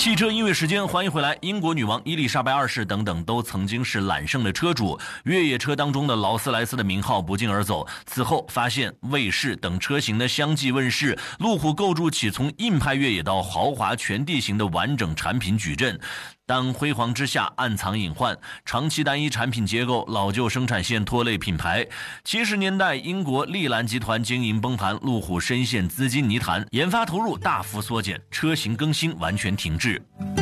汽车音乐时间，欢迎回来。英国女王伊丽莎白二世等等都曾经是揽胜的车主，越野车当中的劳斯莱斯的名号不胫而走。此后发现卫士等车型的相继问世，路虎构筑起从硬派越野到豪华全地形的完整产品矩阵。但辉煌之下暗藏隐患，长期单一产品结构、老旧生产线拖累品牌。70年代，英国利兰集团经营崩盘，路虎深陷资金泥潭，研发投入大幅缩减，车型更新完全停滞。